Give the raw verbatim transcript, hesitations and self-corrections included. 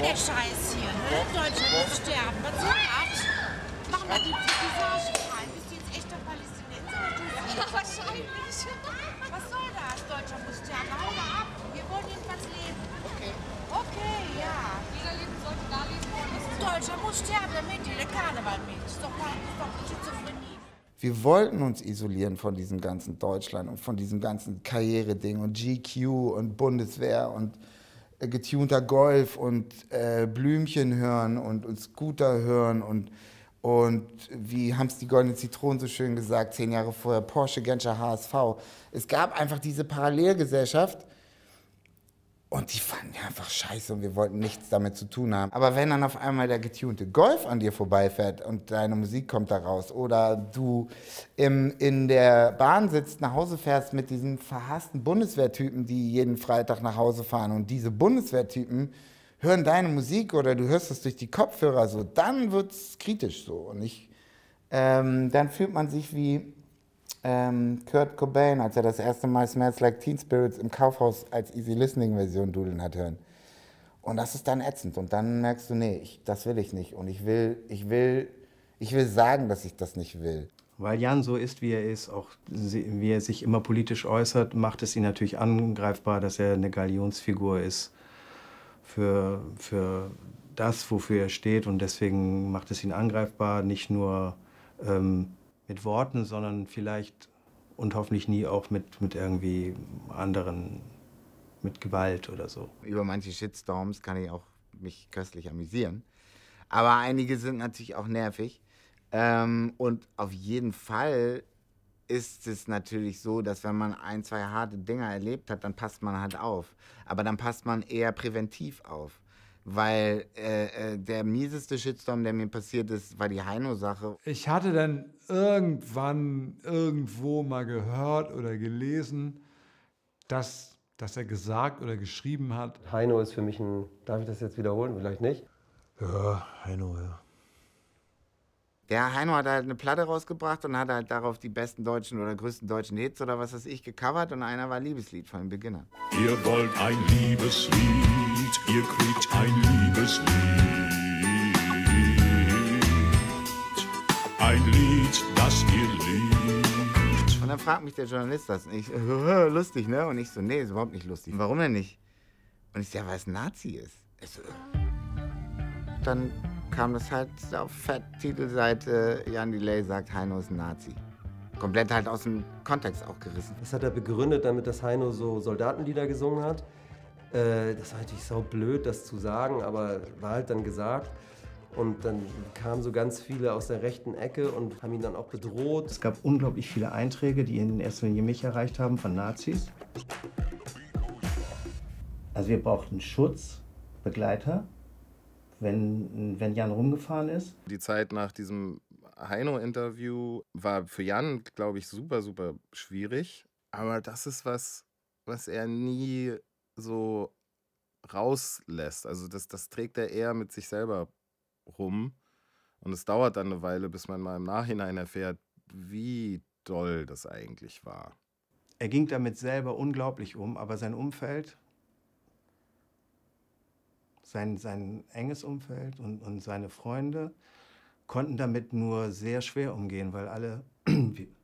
der Scheiß hier, ne? Deutschland muss sterben. Was soll das? Machen wir die Visage rein. Bist du jetzt echter Palästinenser oder tust du das? Wahrscheinlich. Was soll das? Deutschland muss sterben. Hau mal ab. Wir wollen jedenfalls leben. Okay. Okay, ja. Jeder leben sollte da leben wollen. Deutschland muss sterben, damit die der Karneval mit. Ist doch mal, ist doch Schizophrenie. Wir wollten uns isolieren von diesem ganzen Deutschland und von diesem ganzen Karriereding und G Q und Bundeswehr und äh, getunter Golf und äh, Blümchen hören und, und Scooter hören und, und wie haben es die Goldene Zitronen so schön gesagt, zehn Jahre vorher, Porsche, Genscher, H S V. Es gab einfach diese Parallelgesellschaft und die fanden die einfach scheiße und wir wollten nichts damit zu tun haben. Aber wenn dann auf einmal der getunte Golf an dir vorbeifährt und deine Musik kommt da raus oder du im, in der Bahn sitzt, nach Hause fährst mit diesen verhassten Bundeswehrtypen, die jeden Freitag nach Hause fahren und diese Bundeswehrtypen hören deine Musik oder du hörst es durch die Kopfhörer so, dann wird's kritisch so. Und ich, ähm, dann fühlt man sich wie Ähm, Kurt Cobain, als er das erste Mal Smells Like Teen Spirits im Kaufhaus als Easy Listening Version dudeln hat hören. Und das ist dann ätzend. Und dann merkst du, nee, ich, das will ich nicht. Und ich will, ich will, ich will sagen, dass ich das nicht will. Weil Jan so ist, wie er ist, auch wie er sich immer politisch äußert, macht es ihn natürlich angreifbar, dass er eine Galionsfigur ist für, für das, wofür er steht. Und deswegen macht es ihn angreifbar, nicht nur ähm, mit Worten, sondern vielleicht und hoffentlich nie auch mit, mit irgendwie anderen, mit Gewalt oder so. Über manche Shitstorms kann ich auch mich köstlich amüsieren. Aber einige sind natürlich auch nervig. Ähm, und auf jeden Fall ist es natürlich so, dass wenn man ein, zwei harte Dinger erlebt hat, dann passt man halt auf. Aber dann passt man eher präventiv auf. Weil äh, äh, der mieseste Shitstorm, der mir passiert ist, war die Heino-Sache. Ich hatte dann irgendwann irgendwo mal gehört oder gelesen, dass, dass er gesagt oder geschrieben hat. Heino ist für mich ein, darf ich das jetzt wiederholen? Vielleicht nicht? Ja, Heino, ja. Der Heino hat halt eine Platte rausgebracht und hat halt darauf die besten deutschen oder größten deutschen Hits oder was weiß ich gecovert und einer war Liebeslied von den Beginnern. Ihr wollt ein Liebeslied, ihr kriegt ein Liebeslied. Ein Lied, das ihr liebt. Und dann fragt mich der Journalist das und ich, äh, lustig, ne? Und ich so, nee, ist überhaupt nicht lustig. Warum denn nicht? Und ich so, ja, weil es ein Nazi ist. Ich so, dann kam das halt auf Fett-Titelseite, Jan Delay sagt, Heino ist ein Nazi. Komplett halt aus dem Kontext auch gerissen. Das hat er begründet, damit das Heino so Soldatenlieder gesungen hat. Äh, das war natürlich sau blöd, das zu sagen, aber war halt dann gesagt. Und dann kamen so ganz viele aus der rechten Ecke und haben ihn dann auch bedroht. Es gab unglaublich viele Einträge, die in erster Linie mich erreicht haben, von Nazis. Also wir brauchten Schutz, Begleiter, wenn, wenn Jan rumgefahren ist. Die Zeit nach diesem Heino-Interview war für Jan, glaube ich, super, super schwierig. Aber das ist was, was er nie so rauslässt. Also das, das trägt er eher mit sich selber rum. Und es dauert dann eine Weile, bis man mal im Nachhinein erfährt, wie doll das eigentlich war. Er ging damit selber unglaublich um, aber sein Umfeld, sein, sein enges Umfeld und, und seine Freunde konnten damit nur sehr schwer umgehen, weil alle,